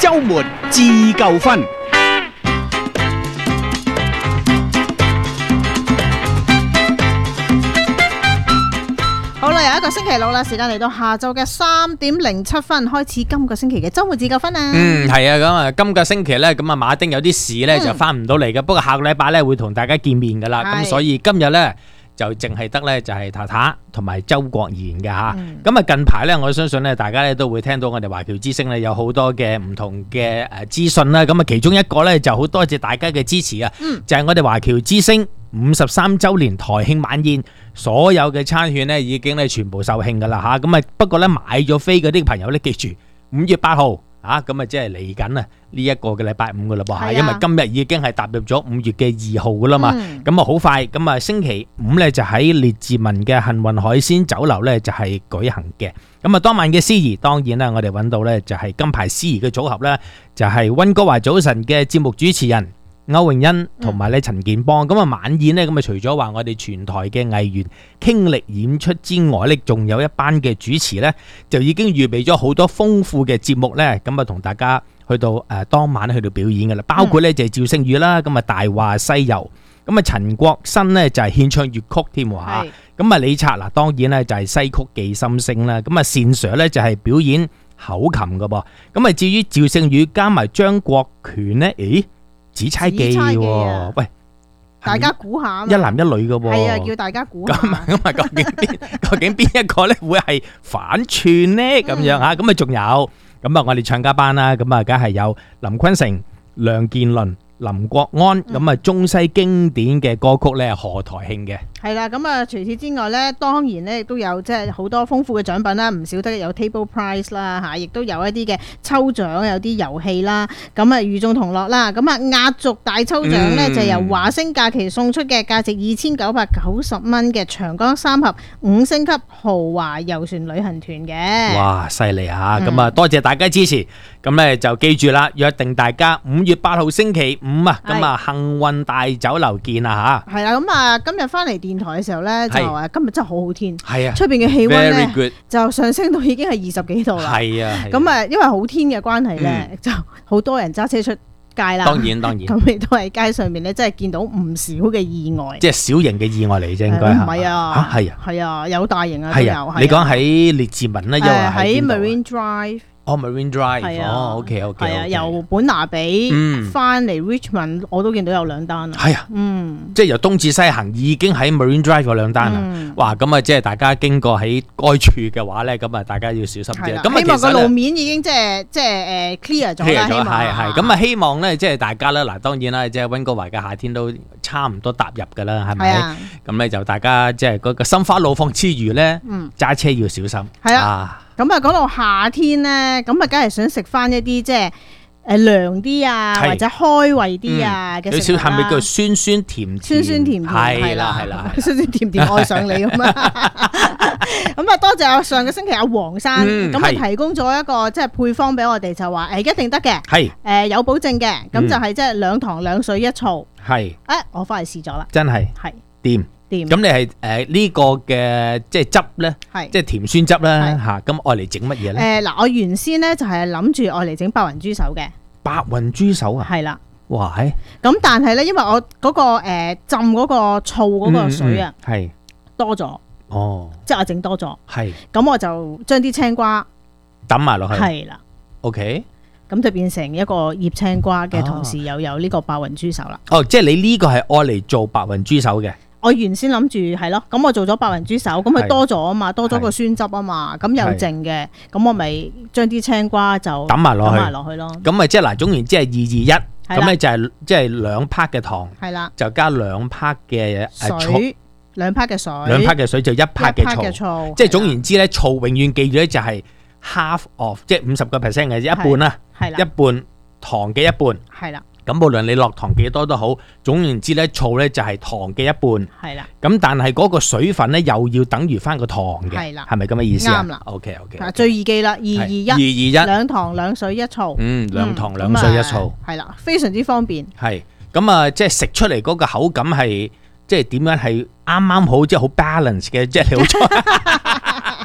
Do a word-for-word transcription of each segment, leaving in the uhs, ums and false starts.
周末自夠分。 好啦，又一個星期六啦，時間嚟到下晝嘅三點零七分，開始今個星期嘅周末自夠分啊！ 嗯，係啊，咁啊，今個星期咧，咁啊，馬丁有啲事咧就翻唔到嚟嘅，不過下個禮拜咧會同大家見面噶啦，咁所以今日咧就淨係得咧就係塔塔同埋周國賢嘅吓。咁啊，近排咧，我相信咧，大家咧都會聽到我哋華僑之聲咧有好多嘅唔同嘅誒資訊啦。咁啊，其中一個咧就好多謝大家嘅支持啊，就係我哋華僑之聲五十三周年台慶晚宴，所有嘅餐券咧已經咧全部售罄噶啦吓，咁啊不過咧買咗飛嗰啲朋友咧，記住五月八號啊，咁啊即係嚟緊啊呢一個嘅禮拜五噶啦噃吓，因為今日已經係踏入咗五月嘅二號噶啦嘛，咁啊好快，咁啊星期五咧就喺列治文嘅幸運海鮮酒樓咧就係舉行嘅，咁啊當晚嘅司儀當然啦，我哋揾到咧就係金牌司儀嘅組合咧，就係溫哥華早晨嘅節目主持人歐詠欣同埋咧陳健邦，咁啊晚宴咧，咁啊除咗話我哋全台嘅藝員傾力演出之外咧，仲有一班嘅主持咧，就已經預備咗好多豐富嘅節目咧，咁啊同大家去到誒當晚去到表演噶啦，包括咧就係趙星宇啦，咁啊大話西遊，咁啊陳國新咧就係獻唱粵曲添喎吓，咁啊李察嗱當然咧就係西曲寄心聲啦，咁啊善 Sir 咧就係表演口琴噶噃，咁啊至於趙星宇加埋張國權咧，誒紫釵記喎，喂， 大家估下， 一男一女嘅喎， 係啊，叫大家估下。 咁啊，咁啊，究竟邊究竟邊一個咧會係反串咧？咁樣吓，咁啊仲有，咁啊我哋唱家班啦，咁啊梗係有林坤成、梁健倫、林國安，咁啊中西經典嘅歌曲咧賀台慶嘅。 係啦，咁啊除此之外咧，當然咧亦都有即係好多豐富嘅獎品啦，唔少得有 table prize 啦嚇，亦都有一啲嘅抽獎，有啲遊戲啦，咁啊與眾同樂啦。咁啊壓軸大抽獎咧、嗯、就由華星假期送出嘅價值二千九百九十蚊嘅長江三峽五星級豪華遊船旅行團嘅。 哇，犀利啊！咁啊、嗯、多謝大家支持，咁咧就記住啦，約定大家五月八號星期五啊，咁啊幸運大酒樓見啊嚇。 係啦，咁啊今日翻嚟電台嘅時候咧，就誒今日真係好好天， 係啊， 出邊嘅氣溫咧 Very good 就上升到已經係二十幾度啦。 係啊， 咁啊因為好天嘅關係咧，嗯、就好多人揸車出街啦。 當然當然， 咁亦都喺街上面咧，真係見到唔少嘅意外。 即係小型嘅意外嚟啫，應該唔係啊？ 嚇係啊， 係啊，有大型啊， 係啊。你講喺列治文咧，因為喺 Marine Drive。 哦 ，Marine Drive， 係啊， 哦，OK OK， 係啊，由本拿比翻嚟 Richmond，我都見到有兩單啊。 係啊， 嗯， 即係由東至西行已經喺 Marine Drive 嗰兩單啊。哇，咁啊，即係大家經過喺該處嘅話咧，咁啊，大家要小心啲。咁希望個路面已經即係即係誒 clear 咗啦。 係係，咁啊，希望咧即係大家咧嗱，當然啦，即係溫哥華嘅夏天都差唔多踏入㗎啦，係咪？咁咧就大家即係嗰個心花怒放之餘咧，揸車要小心。 係啊。咁啊，講到夏天咧，咁啊，梗係想食翻一啲即係誒涼啲啊，或者開胃啲啊嘅食物啦。有少係咪叫酸酸甜甜？酸酸甜甜係啦係啦，酸酸甜甜愛上你咁啊！咁啊，多謝我上個星期阿黃生，咁啊提供咗一個即係配方俾我哋，就話誒一定得嘅，係誒有保證嘅，咁就係即係兩糖兩水一醋。係誒，我翻嚟試咗啦， 真係係掂。咁你係誒呢個嘅即係汁咧，即係甜酸汁啦嚇。咁愛嚟整乜嘢咧？誒嗱，我原先咧就係諗住愛嚟整白雲豬手嘅。 白雲豬手啊？係啦。 哇係。 咁但係咧，因為我嗰個誒浸嗰個醋嗰個水啊，係多咗。哦。即係我整多咗。係。咁我就將啲青瓜揼埋落去。 係啦。 OK。 咁就變成一個醃青瓜嘅同時，又有呢個白雲豬手啦。 哦，即係你呢個係愛嚟做白雲豬手嘅。 我原先諗住係咯，咁我做咗白雲豬手，咁佢多咗啊嘛，多咗個酸汁啊嘛，咁有剩嘅，咁我咪將啲青瓜就揼埋落去， 揼埋落去咯。 咁咪即係嗱，總言之係二二一，咁咧就係即係兩拍嘅糖，係啦，就加兩拍嘅水，兩拍嘅水， 兩拍嘅水就一拍嘅醋，即係總言之咧，醋永遠記住咧就係 half of， 即係五十個 percent 嘅一半啦，係啦，一半糖嘅一半，係啦。咁無論你落糖幾多都好，總言之咧，醋咧就係糖嘅一半。係啦。咁但係嗰個水分咧又要等於翻個糖嘅。係啦。係咪咁嘅意思啊？啱啦。OK OK。嗱， 最易記啦，二二一。二二一。兩糖兩水一醋。 嗯，兩糖兩水一醋。 係啦，非常之方便。 係。咁啊，即係食出嚟嗰個口感係即係點樣係啱啱好，即係好 balance 嘅，即係你好。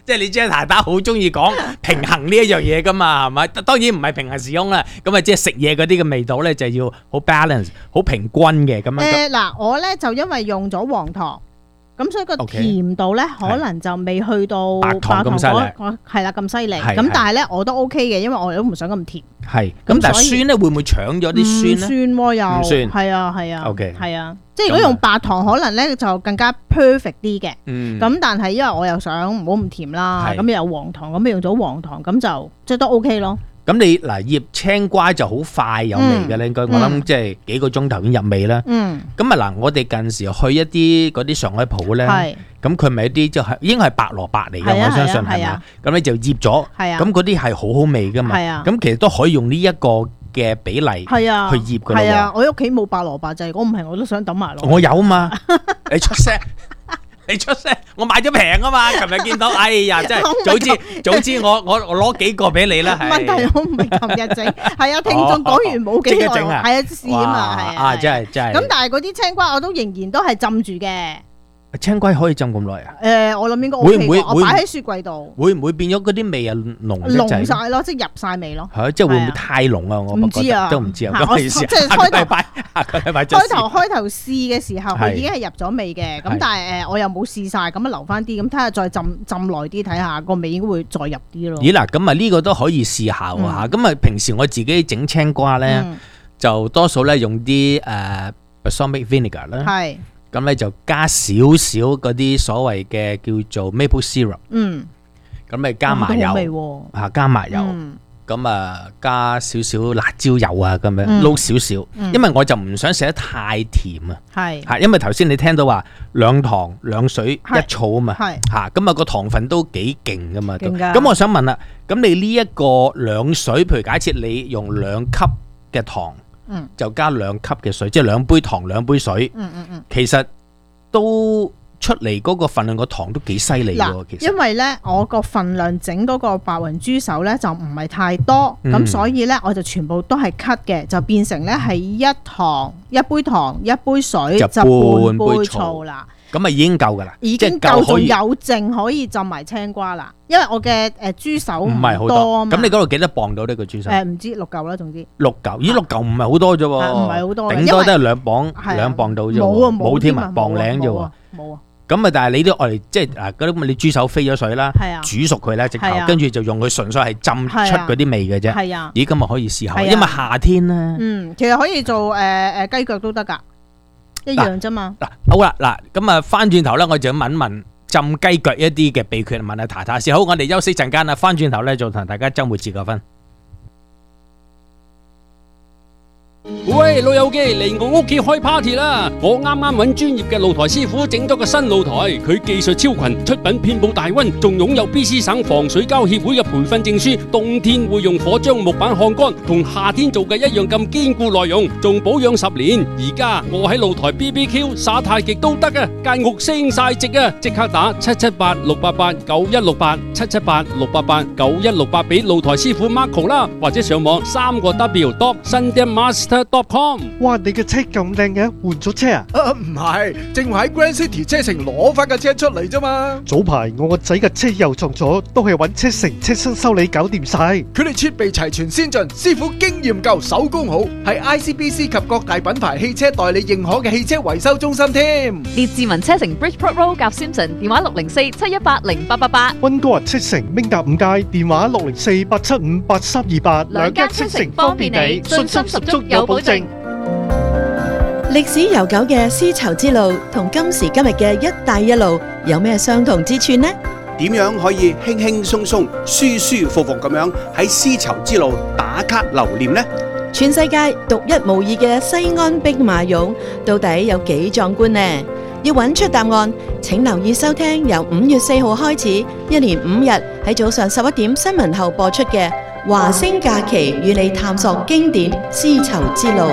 即係你知太太好中意講平衡呢一樣嘢噶嘛，係咪？當然唔係平衡時空啦，咁啊即係食嘢嗰啲嘅味道咧就要好 balance， 好平均嘅咁樣。 誒嗱，我咧就因為用咗黃糖。咁所以個甜度咧，可能就未去到白糖咁犀利， 係啦咁犀利。咁但係咧，我都 OK 嘅，因為我哋都唔想咁甜。 係。咁但係酸咧，會唔會搶咗啲酸咧？ 唔酸喎又。唔酸。係啊係啊。OK。係啊，即係如果用白糖，可能咧就更加 perfect 啲嘅。嗯。咁但係因為我又想唔好咁甜啦，咁又有黃糖，咁用咗黃糖，咁就即係都 OK 咯。咁你嗱醃青瓜就好快有味嘅咧，應該我諗即係幾個鐘頭已經入味啦。嗯。咁啊嗱，我哋近時去一啲嗰啲上海鋪咧，咁佢咪一啲就係應該係白蘿蔔嚟嘅，我相信係嘛。咁你就醃咗，咁嗰啲係好好味噶嘛。咁其實都可以用呢一個嘅比例去醃噶咯。 係啊，我屋企冇白蘿蔔就係，我唔係我都想抌埋落。 我有嘛？你出聲。你出聲，我買咗平啊嘛！琴日見到，哎呀，真係早知早知我我我攞幾個俾你啦。 問題我唔係琴日整，係啊，聽眾講完冇幾耐，係啊試啊嘛，係啊， 真係真係。 咁但係嗰啲青瓜我都仍然都係浸住嘅。 青瓜可以浸咁耐啊？ 誒，我諗應該 OK 喎，我擺喺雪櫃度。 會唔會變咗嗰啲味啊濃濃晒咯，即係入晒味咯。 係，即係會唔會太濃啊？我唔知啊， 都唔知啊。 我即係開頭下個禮拜開頭開頭試嘅時候，佢已經係入咗味嘅。咁但係誒，我又冇試晒，咁啊留翻啲，咁睇下再浸浸耐啲，睇下個味應該會再入啲咯。 咦嗱，咁啊呢個都可以試下喎嚇。咁啊平時我自己整青瓜咧，就多數咧用啲誒 balsamic vinegar 啦。係。咁咧就加少少嗰啲所謂嘅叫做 maple syrup，嗯，咁咪加麻油，嚇加麻油，咁啊加少少辣椒油啊，咁樣撈少少，因為我就唔想食得太甜啊，係，嚇，因為頭先你聽到話兩糖兩水一醋啊嘛，係，嚇，咁啊個糖分都幾勁噶嘛，勁㗎，咁我想問啦，咁你呢一個兩水，譬如假設你用兩級嘅糖。嗯，就加兩級嘅水，即係兩杯糖兩杯水。嗯嗯嗯，其實都出嚟嗰個份量個糖都幾犀利喎。其實因為咧，我個份量整嗰個白雲豬手咧就唔係太多，咁、嗯、所以咧我就全部都係 cut 嘅，就變成咧係一糖一杯糖一杯水就半杯醋啦。咁啊已經夠噶啦，已經夠，仲有剩可以浸埋青瓜啦。因為我嘅誒豬手唔係好多啊嘛。咁你嗰度幾多磅到呢個豬手？誒唔知六嚿啦，總之六嚿。咦，六嚿唔係好多啫喎，唔係好多，頂多都係兩磅兩磅到啫喎。冇啊冇添啊，磅零啫喎。冇啊。咁啊，但係你都我哋即係嗱嗰啲，你豬手飛咗水啦，煮熟佢咧直頭，跟住就用佢純粹係浸出嗰啲味嘅啫。係啊。咦，今日可以試下，因為夏天咧。嗯，其實可以做誒誒雞腳都得㗎。一樣啫嘛。嗱，好啦，嗱，咁啊，翻轉頭咧，我就問一問浸雞腳一啲嘅秘訣，問下太太先。好，我哋休息陣間啦，翻轉頭咧就同大家周末自個分。 喂，老友記嚟我屋企開 party 啦！我啱啱揾專業嘅露台師傅整咗個新露台，佢技術超群，出品遍佈大溫，仲擁有 B C 省防水膠協會嘅培訓證書。冬天會用火將木板烘乾，同夏天做嘅一樣咁堅固耐用，仲保養十年。而家我喺露台 B B Q 耍太極都得啊！間屋升晒值啊！即刻打七七八六八八九一六八七七八六八八九一六八俾露台師傅 Marco 啦，或者上網三個 W dot Sunday Master dot com。 哇！你嘅車咁靚嘅，換咗車啊？啊唔係，正話喺 Grand City 車城攞翻架車出嚟啫嘛。早排我個仔嘅車又撞咗，都係揾車城車身修理搞掂晒。佢哋設備齊全先進，師傅經驗夠，手工好，係 I C B C 及各大品牌汽車代理認可嘅汽車維修中心添。 列治文車城 Bridgeport Road 夾 Simpson， 電話六零四七一八零八八八。 溫哥華車城明達五街，電話六零四八七五八三二八。 兩間車城方便你，信心十足有保證。 歷史悠久嘅絲綢之路同今時今日嘅一帶一路有咩相同之處呢？ 點樣可以輕輕鬆鬆、舒舒服服咁樣喺絲綢之路打卡留念呢？ 全世界獨一無二嘅西安兵馬俑到底有幾壯觀呢？要揾出答案，請留意收聽由五月四號開始，一連五日喺早上十一點新聞後播出嘅華星假期，與你探索經典絲綢之路。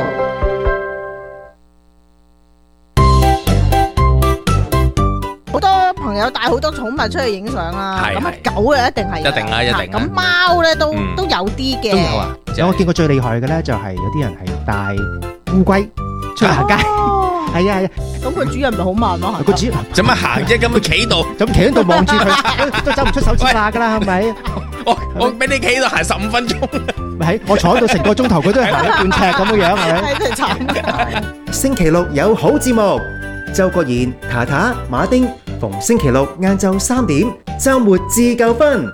朋友帶好多寵物出去影相啦，咁啊狗啊一定係， 一定啊一定。 咁貓咧都都有啲嘅， 都有啊。有我見過最厲害嘅咧，就係有啲人係帶烏龜出去行街。 係啊係啊， 咁個主人咪好慢咯， 個主人做乜行啫？咁佢企度， 咁企喺度望住佢，都走唔出手指罅㗎啦，係咪？ 我我俾你企喺度行十五分鐘， 咪係我坐喺度成個鐘頭，佢都係行一半尺咁樣樣，係咪？ 係慘。 星期六有好節目，周國賢、塔塔、馬丁，逢星期六晏晝三點，週末自夠分。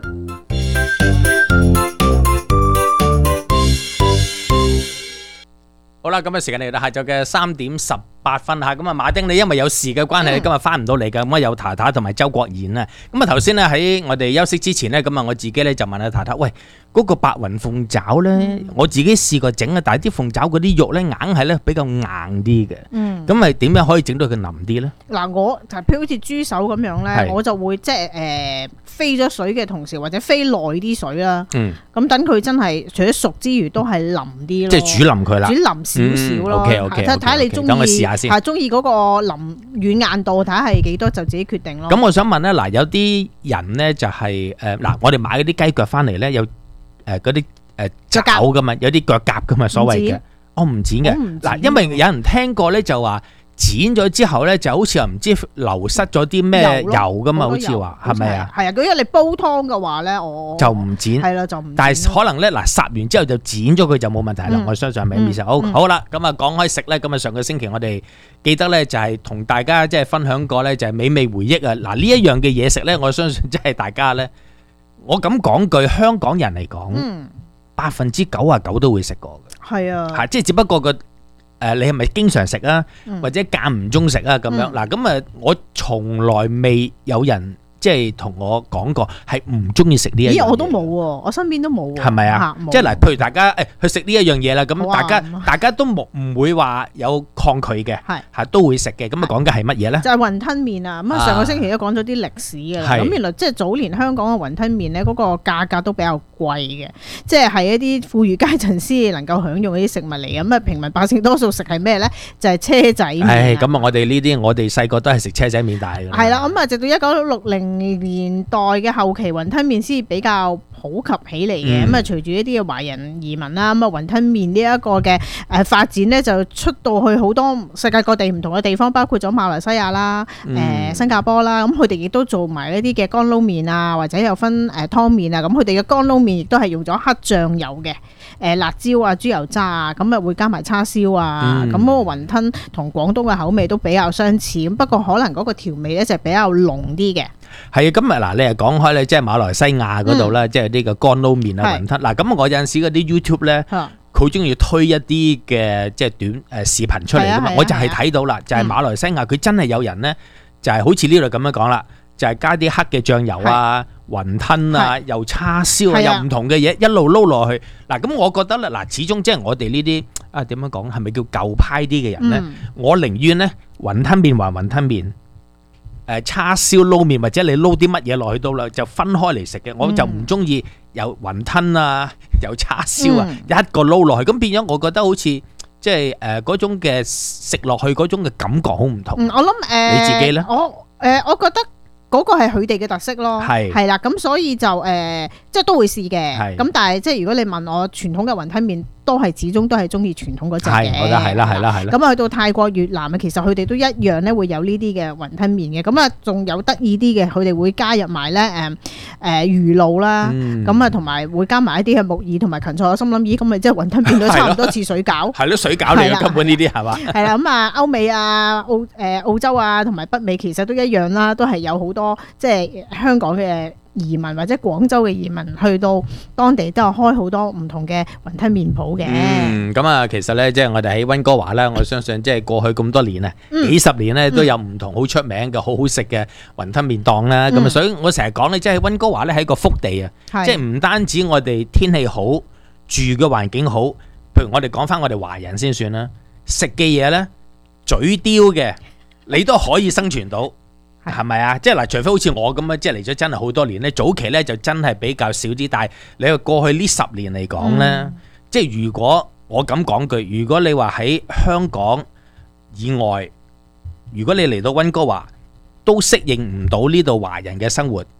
好啦，咁啊時間嚟到下晝嘅三點十八分吓，咁啊馬丁你因為有事嘅關係，你今日翻唔到嚟噶，咁啊有塔塔同埋周國賢啊，咁啊頭先咧喺我哋休息之前咧，咁啊我自己咧就問阿塔塔，喂，嗰個白雲鳳爪咧，我自己試過整啊，但係啲鳳爪嗰啲肉咧硬係咧比較硬啲嘅，嗯，咁咪點樣可以整到佢腍啲咧？嗱， 我就譬如好似豬手咁樣咧，我就會即係誒飛咗水嘅同時，或者飛耐啲水啦，嗯，咁等佢真係除咗熟之餘都係腍啲咯， 即係煮腍佢啦， 煮腍少少咯，睇睇下你中意，等我試下先，係中意嗰個腍軟硬度，睇下係幾多就自己決定咯。 咁我想問咧，嗱有啲人咧就係誒嗱，我哋買嗰啲雞腳翻嚟咧有。誒嗰啲誒爪噶嘛，有啲腳甲噶嘛，所謂嘅，我唔剪嘅。嗱，因為有人聽過咧，就話剪咗之後咧，就好似又唔知流失咗啲咩油噶嘛，好似話係咪啊？ 係啊，如果你煲湯嘅話咧，我就唔剪。 係啦，就唔。 但係可能咧，嗱烚完之後就剪咗佢就冇問題啦。我相信係咪咁意思？好，好啦，咁啊講開食咧，咁啊上個星期我哋記得咧就係同大家即係分享過咧，就係美味回憶啊！嗱呢一樣嘅嘢食咧，我相信即係大家咧。我咁講句，香港人嚟講，百分之九啊九都會食過嘅。係啊，嚇，即係只不過個誒，你係咪經常食啊，或者間唔中食啊咁樣？嗱，咁啊，我從來未有人即係同我講過係唔中意食呢一樣嘢。咦， 我都冇喎，我身邊都冇喎。 係咪啊？即係嗱，譬如大家誒去食呢一樣嘢啦，咁大家大家都冇唔會話有抗拒嘅，係係都會食嘅。咁啊講嘅係乜嘢咧？就係雲吞麵啊！咁啊上個星期都講咗啲歷史嘅啦。咁原來即係早年香港嘅雲吞麵咧，嗰個價格都比較貴嘅，即係係一啲富裕階層先能夠享用嗰啲食物嚟嘅。咁啊平民百姓多數食係咩咧？就係車仔麵。係咁啊！我哋呢啲我哋細個都係食車仔麵大嘅。係啦，咁啊直到一九六零年代嘅後期，雲吞麵先比較普及起嚟嘅。咁啊、嗯，隨住一啲嘅華人移民啦，咁啊雲吞麵呢一個嘅誒發展咧，就出到去好多世界各地唔同嘅地方，包括咗馬來西亞啦、誒、嗯呃、新加坡啦。咁佢哋亦都做埋一啲嘅乾撈麵啊，或者有分誒湯麵啊。咁佢哋嘅乾撈麵亦都係用咗黑醬油嘅，誒辣椒啊、豬油渣啊，咁啊會加埋叉燒啊。咁嗰、嗯、個雲吞同廣東嘅口味都比較相似，不過可能嗰個調味咧就比較濃啲嘅。 係啊，今日嗱，你係講開咧，即係馬來西亞嗰度咧，即係呢個乾撈麵啊、雲吞。嗱，咁我有陣時嗰啲 YouTube 咧，佢好中意推一啲嘅即係短誒視頻出嚟噶嘛，我就係睇到啦，就係馬來西亞佢真係有人咧，就係好似呢度咁樣講啦，就係加啲黑嘅醬油啊、雲吞啊、又叉燒啊、又唔同嘅嘢一路撈落去。嗱，咁我覺得咧，嗱，始終即係我哋呢啲啊點樣講，係咪叫舊派啲嘅人咧？我寧願咧雲吞麵還雲吞麵。誒叉燒撈麵或者你撈啲乜嘢落去都啦，就分開嚟食嘅，我就唔中意有雲吞啊，有叉燒啊，嗯、一個撈落去，咁變咗我覺得好似即係誒嗰種嘅食落去嗰種嘅感覺好唔同。 嗯、我諗誒，呃、 你自己咧？ 我誒、呃，我覺得嗰個係佢哋嘅特色咯，係係啦，咁所以就誒、呃，即係都會試嘅，咁是但係即係如果你問我傳統嘅雲吞麵。都係始終都係中意傳統嗰隻嘅， 我覺得係啦係啦係啦。 咁啊去到泰國越南啊，其實佢哋都一樣咧會有呢啲嘅雲吞麵嘅。咁啊仲有得意啲嘅，佢哋會加入埋咧誒誒魚露啦。咁啊同埋會加埋一啲嘅木耳同埋芹菜。我心諗咦咁咪即係雲吞變咗差唔多似水餃。係咯水餃嚟嘅根本呢啲係嘛？係啦咁啊歐美啊澳誒澳洲啊同埋北美其實都一樣啦，都係有好多即係香港嘅移民或者廣州嘅移民去到當地都有開好多唔同嘅雲吞麵鋪嘅。 嗯，咁啊，其實咧，即係我哋喺溫哥華咧，我相信即係過去咁多年啊，嗯、幾十年咧都有唔同好出名嘅好好食嘅雲吞麵檔啦。咁啊、嗯，所以我成日講咧，即係溫哥華咧係一個福地啊，是即係唔單止我哋天氣好，住嘅環境好，譬如我哋講翻我哋華人先算啦，食嘅嘢咧，嘴刁嘅，你都可以生存到。係咪啊？即係嗱，除非好似我咁樣，即係嚟咗真係好多年咧。早期咧就真係比較少啲，但係你話過去呢十年嚟講咧，嗯、即係如果我咁講句，如果你話喺香港以外，如果你嚟到溫哥華都適應唔到呢度華人嘅生活，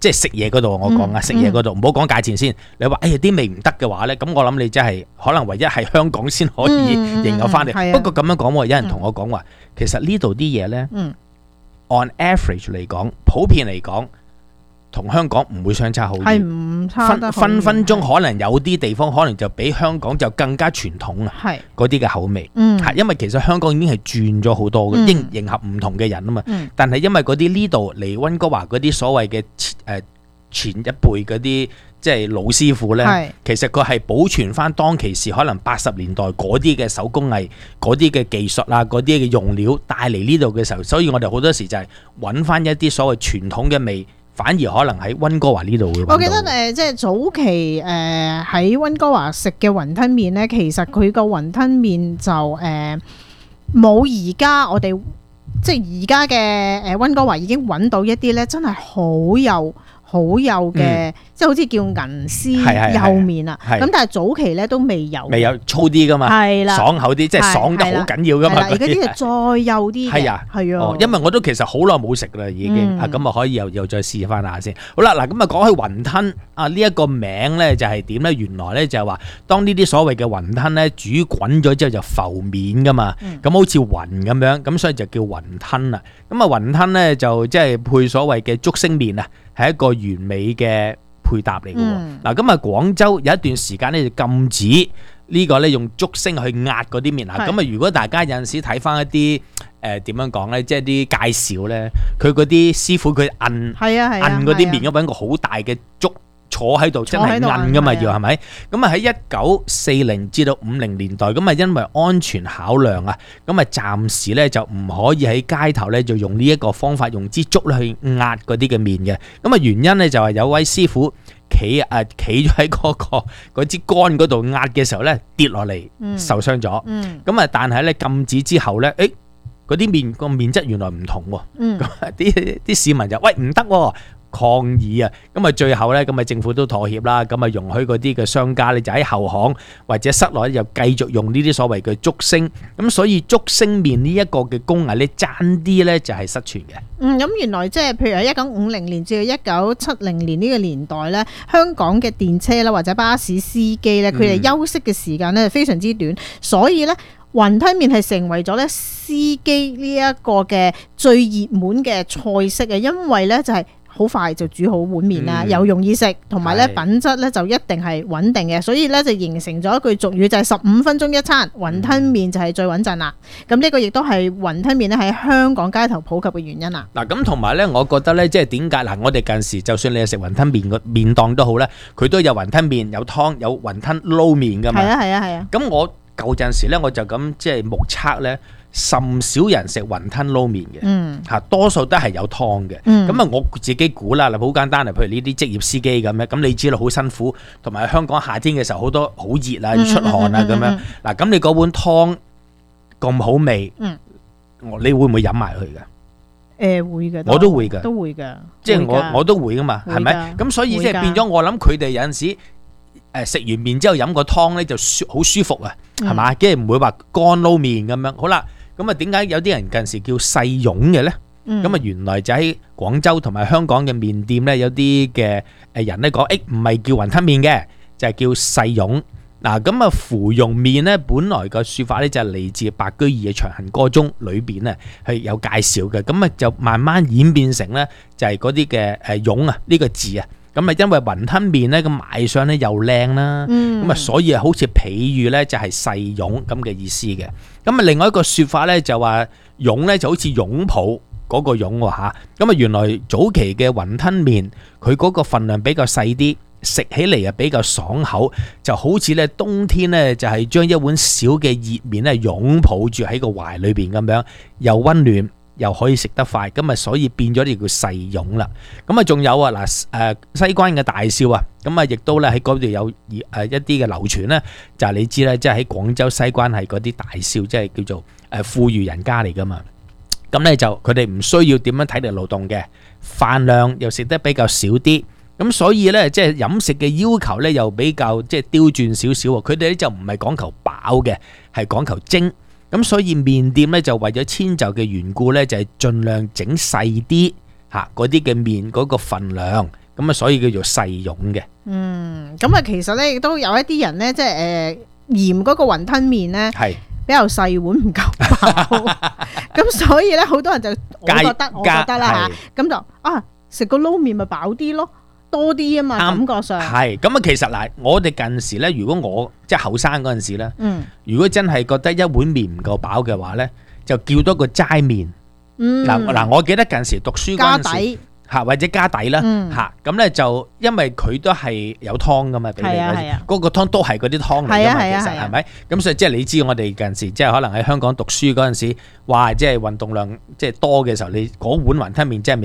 即係食嘢嗰度我講啊，食嘢嗰度唔好講價錢先。你話哎呀啲味唔得嘅話咧，咁我諗你真係可能唯一係香港先可以迎合翻嚟。 嗯嗯、 不過咁樣講，有人同我講話，嗯、其實呢度啲嘢咧、嗯、，on average 嚟講，普遍嚟講，同香港唔會相差好遠， 係唔差得好遠， 分分鐘可能有啲地方可能就比香港就更加傳統啊，係嗰啲嘅口味，嗯，係因為其實香港已經係轉咗好多嘅，迎、嗯、迎合唔同嘅人啊嘛，嗯、但係因為嗰啲呢度嚟溫哥華嗰啲所謂嘅誒前一輩嗰啲即係老師傅咧，其實佢係保存翻當其時可能八十年代嗰啲嘅手工藝、嗰啲嘅技術啊、嗰啲嘅用料帶嚟呢度嘅時候，所以我哋好多時就係揾翻一啲所謂傳統嘅味。反而可能喺溫哥華呢度會揾到。我記得誒、 呃，即係早期誒喺溫哥華食嘅雲吞麵咧，其實佢個雲吞麵就誒冇而家我哋即係而家嘅誒溫哥華已經揾到一啲咧，真係好有好有嘅，嗯、即係好似叫銀絲幼麵啊。咁但係早期咧都未有，未有粗啲噶嘛，係啦，爽口啲，即係爽得好緊要噶嘛。而家啲係再幼啲嘅，係啊，係啊、哦。因為我都其實好耐冇食啦，已經啊，咁啊、嗯、可以又又再試翻下先。好啦，嗱咁啊講起雲吞啊呢一個名咧就係點咧？原來咧就係話當呢啲所謂嘅雲吞咧煮滾咗之後就浮面噶嘛，咁、嗯、好似雲咁樣，咁所以就叫雲吞啦。咁啊雲吞咧就即係配所謂嘅竹升麵啊。係一個完美嘅配搭嚟嘅喎。嗱、嗯，咁啊廣州有一段時間咧就禁止呢個咧用竹升去壓嗰啲麵啊。咁啊，如果大家有陣時睇翻一啲誒點樣講咧，即係啲介紹咧，佢嗰啲師傅佢摁摁嗰啲麵，咁揾個好大嘅竹坐喺度，真係摁噶嘛要係咪？咁啊喺一九四零至到五零年代，咁啊因為安全考量啊，咁啊暫時咧就唔可以喺街頭咧就用呢一個方法用支竹咧去壓嗰啲嘅麵嘅。咁啊原因咧就係有位師傅企啊企咗喺嗰個嗰支杆嗰度壓嘅時候咧跌落嚟受傷咗。咁啊、嗯嗯、但係咧禁止之後咧，誒嗰啲麵個麵質原來唔同喎。咁啲啲市民就喂唔得喎。抗議啊！咁啊最後咧，咁啊政府都妥協啦，咁啊容許嗰啲嘅商家咧就喺後巷或者室內又繼續用呢啲所謂嘅竹升，咁所以竹升麵呢一個嘅工藝咧爭啲咧就係失傳嘅。嗯，咁原來即係譬如喺一九五零年至到一九七零年呢個年代咧，香港嘅電車啦或者巴士司機咧，佢哋休息嘅時間咧非常之短，所以咧雲吞麵係成為咗咧司機呢一個嘅最熱門嘅菜式啊，因為咧就係、是。好快就煮好碗麵啦，嗯、又容易食，同埋咧品質咧就一定係穩定嘅，所以咧就形成咗一句俗語，就係十五分鐘一餐，雲吞麵就係最穩陣啦。咁呢個亦都係雲吞麵咧喺香港街頭普及嘅原因啦。嗱，咁同埋咧，我覺得咧，即係點解嗱？我哋近時就算你係食雲吞麵個麵檔都好咧，佢都有雲吞麵、有湯、有雲吞撈麵噶嘛。係啊，係啊，係啊。咁我舊陣時咧，我就咁即係目測咧。甚少人食雲吞撈麵嘅，嚇多數都係有湯嘅。咁啊，我自己估啦，嗱好簡單啊，譬如呢啲職業司機咁樣，咁你知道好辛苦，同埋香港夏天嘅時候好多好熱啊，要出汗啊咁樣。嗱，咁你嗰碗湯咁好味，你會唔會飲埋佢㗎？誒會嘅，我都會㗎，都會㗎，即係我我都會㗎嘛，係咪？咁所以即係變咗，我諗佢哋有陣時誒食完麵之後飲個湯咧就舒好舒服啊，係嘛？跟住唔會話乾撈麵咁樣。好啦。咁啊，點解有啲人近時叫細蓉嘅咧？咁啊、嗯，原來就喺廣州同埋香港嘅麵店咧，有啲嘅誒人咧講，誒唔係叫雲吞麵嘅，就係、是、叫細蓉。嗱，咁啊，芙蓉麵咧，本來個説法咧就係嚟自白居易嘅《長恨歌》中裏邊咧係有介紹嘅。咁啊，就慢慢演變成咧就係嗰啲嘅誒蓉啊呢個字啊。咁啊，因為雲吞麵咧咁賣相咧又靚啦，咁啊、嗯，所以啊，好似比喻咧就係細蓉咁嘅意思嘅。咁啊，另外一個説法咧就話蓉咧就好似擁抱嗰個擁喎嚇。咁啊，原來早期嘅雲吞麵佢嗰個份量比較細啲，食起嚟啊比較爽口，就好似咧冬天咧就係將一碗小嘅熱麵咧擁抱住喺個懷裏邊咁樣，又溫暖。又可以食得快，咁啊所以變咗呢叫細蓉啦。咁啊仲有啊嗱誒西關嘅大少啊，咁啊亦都咧喺嗰度有誒一啲嘅流傳咧，就係你知咧，即係喺廣州西關係嗰啲大少，即係叫做誒富裕人家嚟噶嘛。咁咧就佢哋唔需要點樣體力勞動嘅，飯量又食得比較少啲，咁所以咧即係飲食嘅要求咧又比較即係刁鑽少少。佢哋咧就唔係講求飽嘅，係講求精。咁所以麵店咧就為咗遷就嘅緣故咧，就係盡量整細啲嚇嗰啲嘅麵嗰個份量， 咁啊所以叫做細蓉嘅。 嗯，咁啊其實咧亦都有一啲人咧，即係誒嫌嗰個雲吞麵咧係比較細碗唔夠飽，咁所以咧好多人就我覺得我覺得啦嚇，咁就啊食個撈麵咪飽啲咯。多啲啊嘛，感覺上係咁啊！其實嗱，我哋近時咧，如果我即係後生嗰陣時咧， 嗯， 如果真係覺得一碗麵唔夠飽嘅話咧，就叫多個齋麵。 嗯， 嗱嗱，我記得近時讀書嗰陣時嚇，或者加底啦嚇，咁咧就因為佢都係有湯噶嘛，俾你嗰個湯都係嗰啲湯嚟噶嘛，其實係咪？咁所以即係你知我哋近時即係可能喺香港讀書嗰陣時，哇！即係運動量即係多嘅時候，你嗰碗雲吞麵真係